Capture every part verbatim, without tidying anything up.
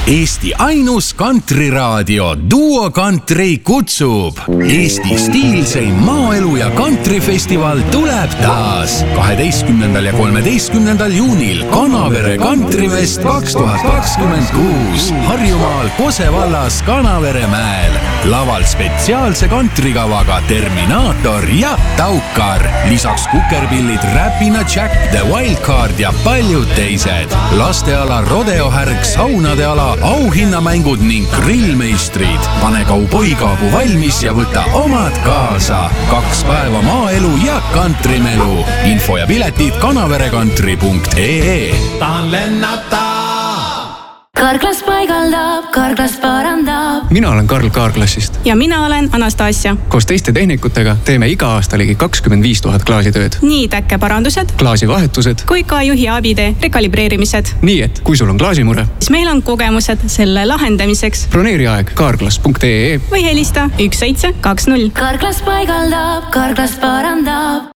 Eesti ainus kantriraadio Duo Country kutsub. Eesti stiilseim maaelu ja kantrifestival tuleb taas kaheteistkümnendal ja kolmeteistkümnendal juunil Kanavere Kantrifest kaks tuhat kakskümmend kuus Harjumaal Kose vallas Kanavere mäel. Laval spetsiaalse kantrikavaga Terminaator ja Taukar. Lisaks kukerpillid Räpina Jack, The Wildcard ja paljud teised. Lasteala rodeohärg, saunade ala, auhinnamängud ning grillmeistrid. Pane kauboikaabu valmis ja võta omad kaasa. Kaks päeva maaelu ja kantrimelu. Info ja piletid kanaverekantri punkt ee. Tahan lennata. Karklas paigaldab, Karklas parandab. Mina olen Karl Kaarklassist. Ja mina olen Anastasia. Koos teiste tehnikutega teeme iga aasta ligi kakskümmend viis tuhat klaasitööd. Nii täkkeparandused, klaasivahetused kui ka juhi abide rekalibreerimised. Nii et kui sul on klaasimure, siis meil on kogemused selle lahendamiseks. Broneeri aeg karklas punkt ee või helista üks seitse kaks null. Karklas paigaldab, Karklas parandab.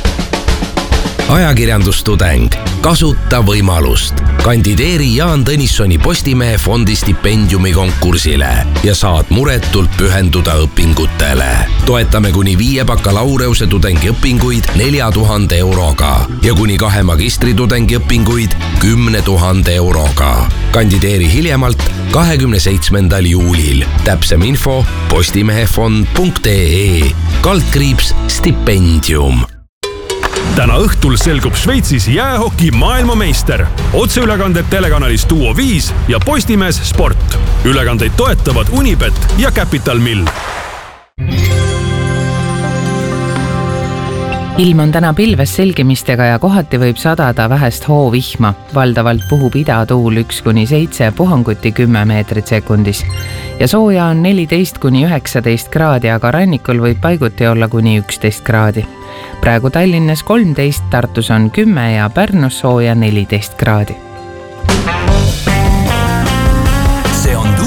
Ajakirjandustudeng. Kasuta võimalust. Kandideeri Jaan Tõnissoni Postimehe fondi stipendiumi konkursile ja saad muretult pühenduda õpingutele. Toetame kuni viie bakalaureuse tudengi õpinguid nelja tuhande euroga ja kuni kahe magistri tudengi õpinguid kümne tuhande euroga. Kandideeri hiljemalt kahekümne seitsmendal juulil. Täpsem info postimehefond punkt ee. Kaldkriips stipendium. Täna õhtul selgub Šveitsis jäähoki maailmameister. Otseülekanded telekanalis Duo viis ja Postimees Sport. Ülekandeid toetavad Unibet ja Capital Mill. Ilm on täna pilves selgimistega ja kohati võib sadada vähest hoovihma. Valdavalt puhub idatuul üks kuni seitse, puhanguti kümme meetrit sekundis. Ja sooja on neliteist kuni üheksateist kraadi, aga rannikul võib paiguti olla kuni üksteist kraadi. Praegu Tallinnas kolmteist, Tartus on kümme ja Pärnus sooja neliteist kraadi. See on